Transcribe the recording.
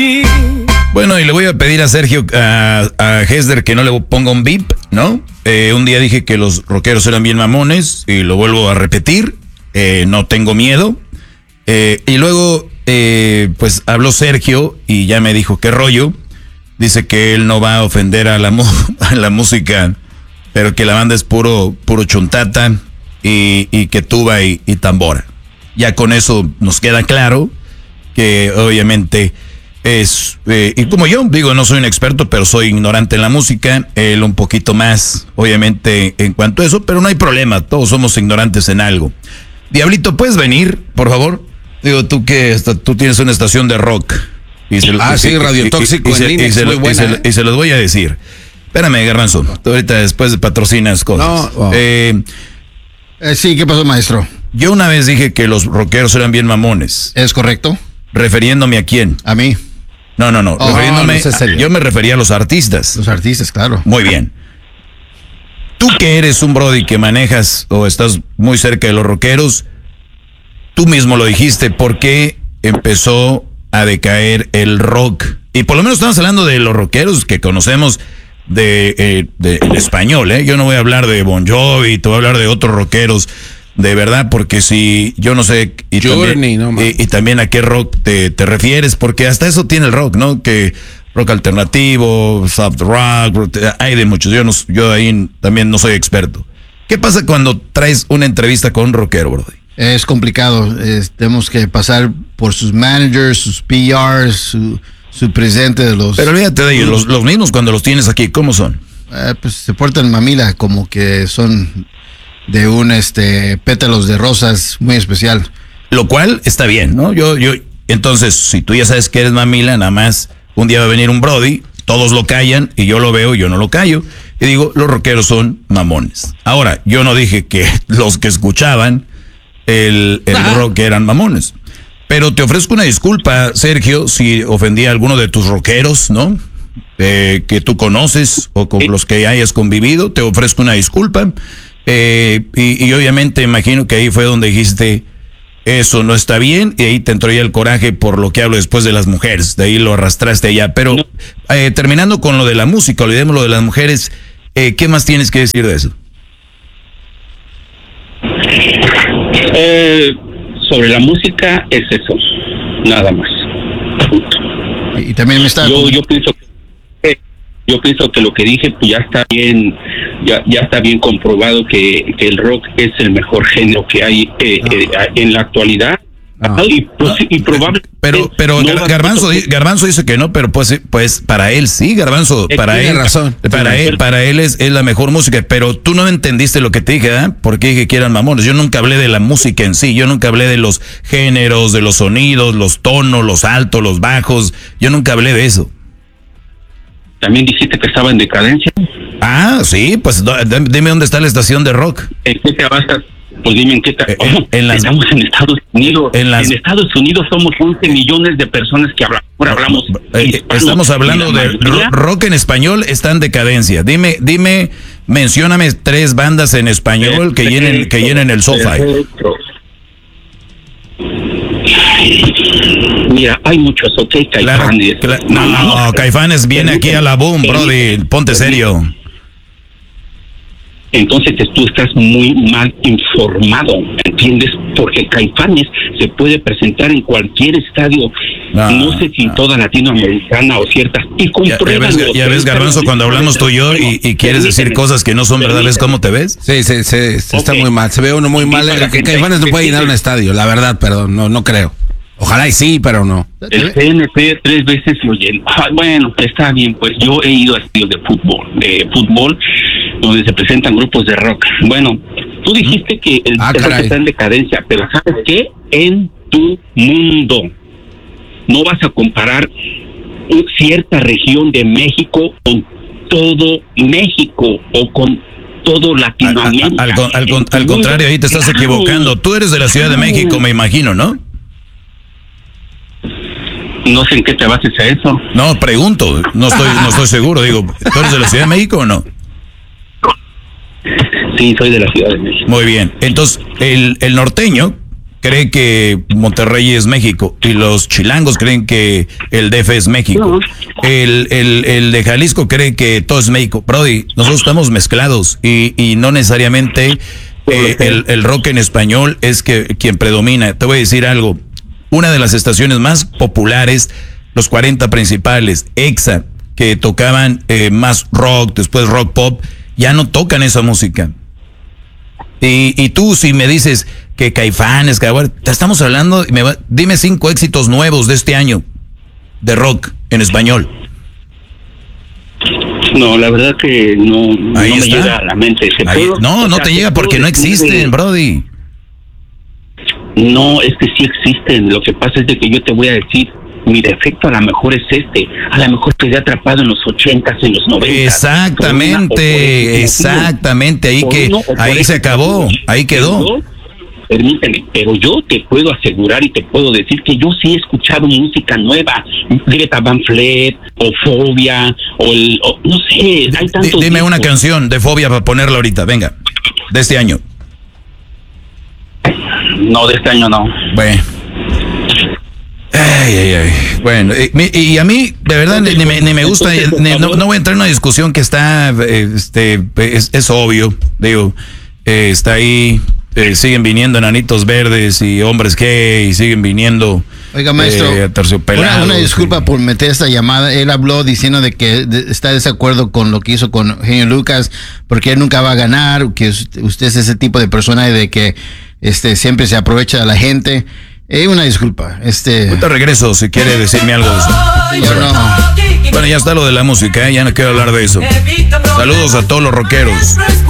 Bueno, y le voy a pedir a Sergio, a Hesder, que no le ponga un beep, ¿no? Un día dije que los rockeros eran bien mamones y lo vuelvo a repetir. No tengo miedo. Y luego, pues habló Sergio y ya me dijo qué rollo. Dice que él no va a ofender a la música, pero que la banda es puro chuntata y que tuba y tambora. Ya con eso nos queda claro que obviamente es, y como yo digo, no soy un experto, pero soy ignorante en la música, él un poquito más, obviamente, en cuanto a eso, pero no hay problema, todos somos ignorantes en algo. Diablito, ¿puedes venir, por favor? Digo, tú tienes una estación de rock. Sí, Radio Tóxico en línea, es muy buena. Y se los voy a decir. Espérame, Garbanzo, tú ahorita después patrocinas cosas. No, sí, ¿qué pasó, maestro? Yo una vez dije que los rockeros eran bien mamones. ¿Es correcto? ¿Refiriéndome a quién? A mí. No, refiriéndome, yo me refería a los artistas. Los artistas, claro. Muy bien. Tú que eres un brody que manejas o estás muy cerca de los rockeros, tú mismo lo dijiste, ¿por qué empezó a decaer el rock? Y por lo menos estamos hablando de los rockeros que conocemos de español, ¿eh? Yo no voy a hablar de Bon Jovi, te voy a hablar de otros rockeros, de verdad, porque si yo no sé y también a qué rock te refieres, porque hasta eso tiene el rock, ¿no? Que rock alternativo, soft rock, hay de muchos. Yo ahí también no soy experto. ¿Qué pasa cuando traes una entrevista con un rockero, brody? Es complicado, tenemos que pasar por sus managers, sus PRs, su presidente de los... Pero olvídate de ellos, los mismos cuando los tienes aquí, ¿cómo son? Pues se portan mamila, como que son de un pétalos de rosas muy especial. Lo cual está bien, ¿no? Entonces, si tú ya sabes que eres mamila, nada más un día va a venir un brody, todos lo callan y yo lo veo, yo no lo callo. Y digo, los rockeros son mamones. Ahora, yo no dije que los que escuchaban el rock eran mamones. Pero te ofrezco una disculpa, Sergio, si ofendí a alguno de tus rockeros, ¿no? Que tú conoces o con los que hayas convivido, te ofrezco una disculpa. Y obviamente imagino que ahí fue donde dijiste, eso no está bien, y ahí te entró ya el coraje por lo que hablo después de las mujeres, de ahí lo arrastraste allá. Pero terminando con lo de la música, olvidemos lo de las mujeres, ¿qué más tienes que decir de eso? Sobre la música es eso, nada más. Y también me está... Yo pienso que lo que dije pues ya está bien, ya está bien comprobado que el rock es el mejor género que hay en la actualidad. Pero no Garbanzo dice que no, pero pues para él sí, Garbanzo, para él razón. Para él es la mejor música, pero tú no entendiste lo que te dije, ¿eh? Porque dije que eran mamones. Yo nunca hablé de la música en sí, yo nunca hablé de los géneros, de los sonidos, los tonos, los altos, los bajos, yo nunca hablé de eso. ¿También dijiste que estaba en decadencia? Ah, sí, pues dime dónde está la estación de rock. ¿En qué te basas? Pues dime en qué estamos en Estados Unidos. En Estados Unidos somos 11 millones de personas que hablamos. Estamos hablando de rock en español, está en decadencia. Dime, mencióname 3 bandas en español que llenen el sofá. Mira, hay muchos, ok, Caifanes. No, Caifanes viene aquí a la boom, brody, ponte serio. Entonces tú estás muy mal informado, ¿entiendes? Porque Caifanes se puede presentar en cualquier estadio, no sé si en toda Latinoamericana o ciertas, y ya ves, Garbanzo, cuando hablamos tú y yo y quieres decir cosas que no son verdad, ¿ves cómo te ves? Sí, está muy mal, se ve uno muy mal, que Caifanes no puede llenar un estadio, la verdad, perdón, no creo. Ojalá y sí, pero no. El CNP 3 veces lo llenó. Bueno, está bien, pues yo he ido a estadios de fútbol, donde se presentan grupos de rock. Bueno, tú dijiste que el rock está en decadencia, pero ¿sabes qué? En tu mundo no vas a comparar cierta región de México con todo México o con todo Latinoamérica. Al contrario, ahí te estás equivocando. Tú eres de la Ciudad de México, me imagino, ¿no? No sé en qué te bases a eso. No, pregunto, no estoy seguro. Digo, ¿tú eres de la Ciudad de México o no? Sí, soy de la Ciudad de México. Muy bien. Entonces, el norteño cree que Monterrey es México y los chilangos creen que el DF es México. El de Jalisco cree que todo es México. Brody, nosotros estamos mezclados y no necesariamente el rock en español es quien predomina. Te voy a decir algo. Una de las estaciones más populares, los 40 principales, EXA, que tocaban más rock, después rock pop, ya no tocan esa música. Y tú si me dices que Caifanes, que te estamos hablando, dime 5 éxitos nuevos de este año de rock en español. No, la verdad que no me llega a la mente. No te llega porque no existen, Brody. No, es que sí existen. Lo que pasa es de que yo te voy a decir, mi defecto a lo mejor es a lo mejor quedé atrapado en los 80s, en los 90s. Exactamente, ahí se acabó, ahí quedó. Permíteme, pero yo te puedo asegurar y te puedo decir que yo sí he escuchado música nueva, Greta Van Fleet, o Fobia, no sé, hay tantos. Dime una canción de Fobia para ponerla ahorita, venga, de este año. No, de este año no. Bueno. Bueno, y a mí, de verdad, ni me gusta, no voy a entrar en una discusión que está, es obvio, digo, está ahí, siguen viniendo enanitos verdes y hombres gay, y siguen viniendo. Oiga, maestro, terciopelados. Una disculpa por meter esta llamada. Él habló diciendo de que está de desacuerdo con lo que hizo con Genio Lucas, porque él nunca va a ganar, que usted es ese tipo de persona de que siempre se aprovecha de la gente. Una disculpa. Ahorita regreso si quiere decirme algo de eso. Yo no. Bueno, ya está lo de la música, ya no quiero hablar de eso. Saludos a todos los rockeros.